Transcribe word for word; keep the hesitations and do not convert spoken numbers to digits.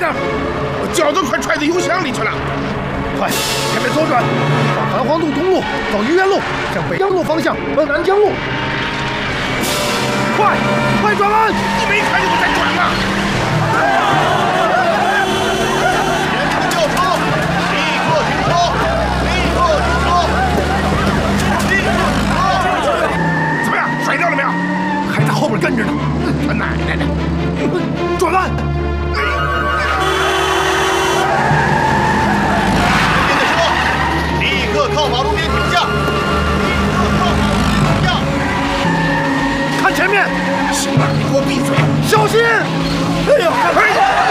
着，我脚都快踹到油箱里去了。 快，前面左转，往韩黄渡东路，走愚园路，向北江路方向奔南江路。快，快转弯！ 你没看见我在转吗？ 前面的轿车，立刻停车！立刻停车！立刻停车！ 怎么样，甩掉了没有？ 还在后边跟着呢。 他奶奶的！ 转弯！ 立刻靠马路边停下！立刻靠马路边停下！ 看前面！ 行了，你给我闭嘴！ 小心！哎呦！ 哎！